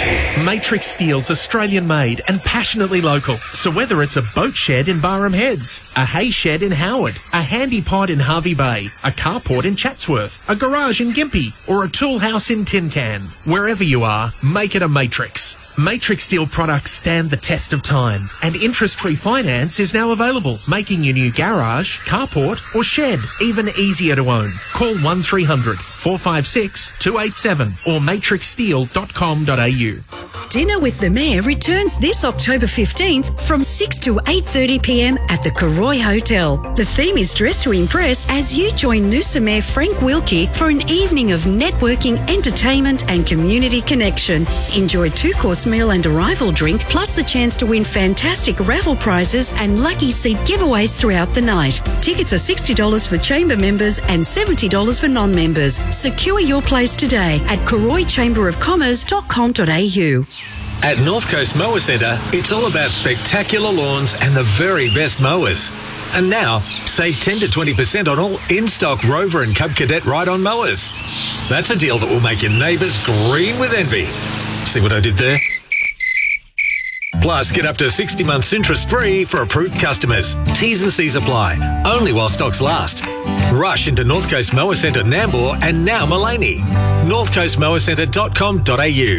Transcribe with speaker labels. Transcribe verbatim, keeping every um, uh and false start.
Speaker 1: Matrix Steel's Australian made and passionately local. So whether it's a boat shed in Barham Heads, a hay shed in Howard, a handy pod in Harvey Bay, a carport in Chatsworth, a garage in Gympie, or a tool house in Tin Can, wherever you are, make it a Matrix. Matrix Steel products stand the test of time, and interest-free finance is now available, making your new garage, carport or shed even easier to own. Call one three hundred, four five six, two eight seven or matrix steel dot com dot a u.
Speaker 2: Dinner with the Mayor returns this October fifteenth from six to eight thirty p m at the Karoi Hotel. The theme is Dress to Impress as you join Noosa Mayor Frank Wilkie for an evening of networking, entertainment and community connection. Enjoy two-course meal and arrival drink, plus the chance to win fantastic raffle prizes and lucky seat giveaways throughout the night. Tickets are sixty dollars for chamber members and seventy dollars for non-members. Secure your place today at karoi chamber of commerce dot com dot a u.
Speaker 3: At North Coast Mower Centre, it's all about spectacular lawns and the very best mowers. And now, save ten to twenty percent on all in-stock Rover and Cub Cadet ride-on mowers. That's a deal that will make your neighbours green with envy. See what I did there? Plus, get up to sixty months interest-free for approved customers. T's and C's apply, only while stocks last. Rush into North Coast Mower Centre Nambour and now Mullaney. north coast mower centre dot com dot a u.